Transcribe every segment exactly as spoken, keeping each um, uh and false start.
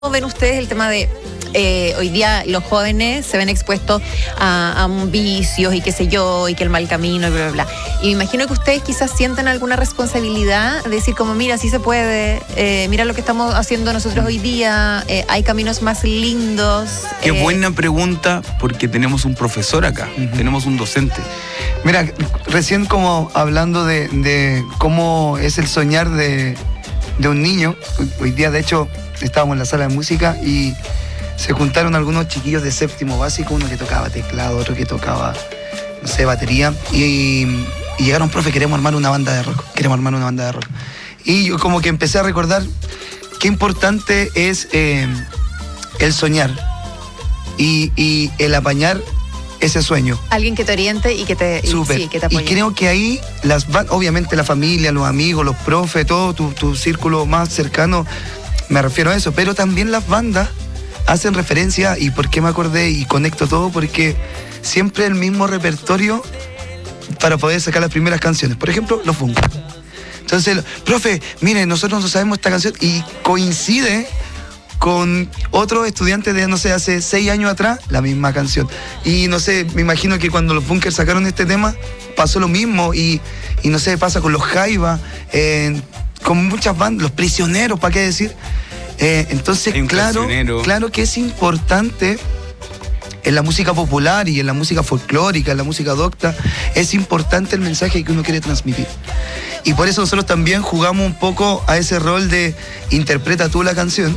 ¿Cómo ven ustedes el tema de eh, hoy día los jóvenes se ven expuestos a, a vicios y qué sé yo, y que el mal camino y bla, bla, bla? Y me imagino que ustedes quizás sientan alguna responsabilidad de decir como, mira, sí se puede, eh, mira lo que estamos haciendo nosotros hoy día, eh, hay caminos más lindos. Qué eh, buena pregunta, porque tenemos un profesor acá, uh-huh. tenemos un docente. Mira, recién como hablando de, de cómo es el soñar de, de un niño, hoy día de hecho estábamos en la sala de música y se juntaron algunos chiquillos de séptimo básico, uno que tocaba teclado, otro que tocaba, no sé, batería, y, y llegaron, profe, queremos armar una banda de rock, queremos armar una banda de rock. Y yo como que empecé a recordar qué importante es eh, el soñar y, y el apañar ese sueño. Alguien que te oriente y que te, y, sí, que te apoye. Y creo que ahí, las obviamente la familia, los amigos, los profes, todo tu, tu círculo más cercano, me refiero a eso, pero también las bandas hacen referencia, y por qué me acordé y conecto todo, porque siempre el mismo repertorio para poder sacar las primeras canciones. Por ejemplo, los Bunkers. Entonces, profe, mire, nosotros no sabemos esta canción, y coincide con otros estudiantes de, no sé, hace seis años atrás, la misma canción. Y no sé, me imagino que cuando los Bunkers sacaron este tema, pasó lo mismo, y, y no sé, pasa con los Jaiba, eh, con muchas bandas, los Prisioneros, ¿para qué decir? Eh, entonces, claro, claro que es importante en la música popular y en la música folclórica, en la música docta, es importante el mensaje que uno quiere transmitir. Y por eso nosotros también jugamos un poco a ese rol de interpreta tú la canción,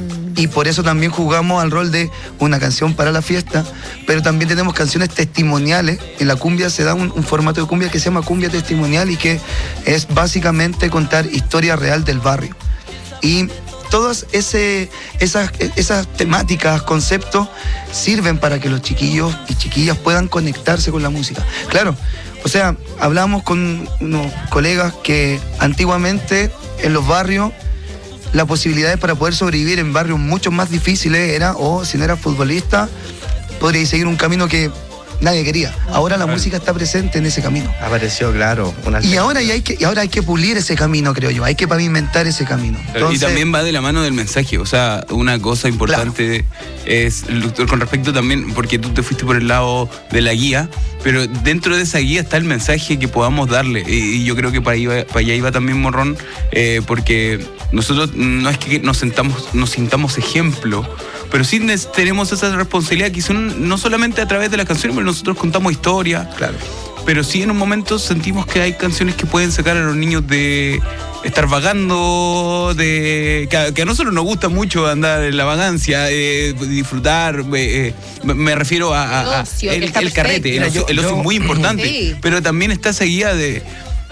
y por eso también jugamos al rol de una canción para la fiesta, pero también tenemos canciones testimoniales. En la cumbia se da un, un formato de cumbia que se llama cumbia testimonial, y que es básicamente contar historia real del barrio. Y todas ese, esas, esas temáticas, conceptos, sirven para que los chiquillos y chiquillas puedan conectarse con la música. Claro, o sea, hablamos con unos colegas que antiguamente en los barrios las posibilidades para poder sobrevivir en barrios mucho más difíciles era, o si no eras futbolista, podrías seguir un camino que nadie quería. Ahora la música está presente en ese camino. Apareció, claro. Una y ahora y hay que y ahora hay que pulir ese camino, creo yo. Hay que pavimentar ese camino. Entonces, y también va de la mano del mensaje. O sea, una cosa importante, claro, es con respecto también, porque tú te fuiste por el lado de la guía, pero dentro de esa guía está el mensaje que podamos darle. Y, y yo creo que para, iba, para allá iba también Morrón, eh, porque nosotros no es que nos sentamos, nos sintamos ejemplo, pero sí tenemos esa responsabilidad, que son no solamente a través de las canciones, pero nosotros contamos historia. Claro. Pero sí en un momento sentimos que hay canciones que pueden sacar a los niños de estar vagando, de que a, que a nosotros nos gusta mucho andar en la vagancia, eh, disfrutar, eh, me, me refiero a, a, a ocio, el, el carrete, el ocio, el ocio es muy importante, sí, pero también está esa guía de...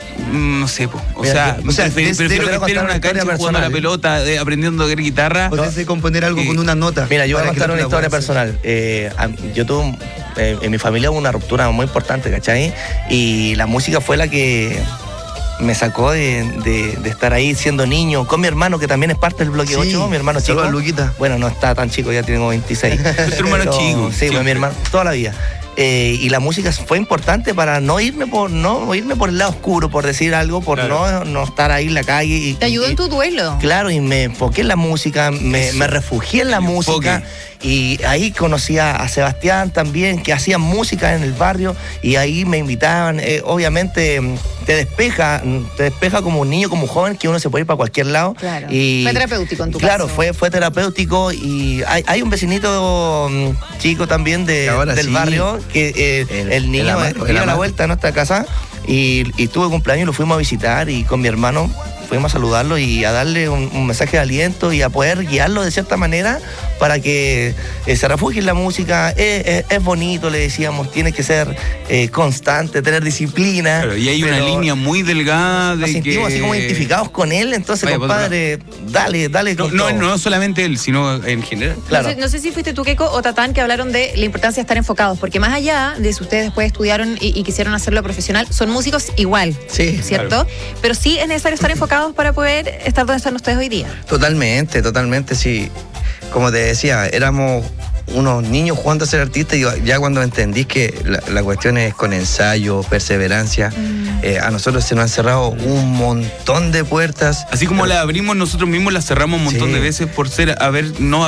No sé, po. o, Mira, sea, yo, o sea, prefiero, prefiero que estén en una cancha personal, jugando a la pelota, eh, aprendiendo a tocar guitarra. O sea, componer algo eh, con una nota. Mira, yo voy a contar una historia personal. Eh, yo tuve, eh, en mi familia hubo una ruptura muy importante, ¿cachai? Y la música fue la que me sacó de, de, de estar ahí siendo niño, con mi hermano, que también es parte del bloque sí, ocho, mi hermano chico. Luquita. Bueno, no está tan chico, ya tengo veintiséis. Tu hermano chico. Sí, pues, mi hermano, toda la vida. Eh, y la música fue importante para no irme por no irme por el lado oscuro, por decir algo, por claro, no, no estar ahí en la calle. Y, te ayudó y, en tu duelo. Claro, y me enfoqué en la música, me, me refugié en la música. Y ahí conocí a Sebastián también, que hacía música en el barrio, y ahí me invitaban. Eh, obviamente te despeja, te despeja como un niño, como un joven, que uno se puede ir para cualquier lado. Claro. Y, fue terapéutico en tu claro, caso. Fue, fue terapéutico. Y hay, hay un vecinito chico también de, del sí, barrio, que eh, el, el niño iba a la vuelta a nuestra casa, y, y tuve cumpleaños y lo fuimos a visitar, y con mi hermano fuimos a saludarlo y a darle un, un mensaje de aliento y a poder guiarlo de cierta manera para que eh, se refugie en la música. Eh, eh, es bonito, le decíamos, tiene que ser eh, constante, tener disciplina. Claro, y hay una línea muy delgada de nos sentimos que... así como identificados con él, entonces, vaya, compadre, dale, dale. No, no, no solamente él, sino en general. Claro. No sé, no sé si fuiste tú, Keiko, o Tatán, que hablaron de la importancia de estar enfocados, porque más allá de si ustedes después estudiaron y, y quisieron hacerlo profesional, son músicos igual, sí, ¿cierto? Claro. Pero sí es necesario estar enfocados para poder estar donde están ustedes hoy día. Totalmente, totalmente, sí. Como te decía, éramos unos niños jugando a ser artistas y ya cuando entendís que la, la cuestión es con ensayo, perseverancia, mm. eh, a nosotros se nos han cerrado un montón de puertas. Así como la abrimos nosotros mismos, la cerramos un montón sí. de veces por ser, haber, no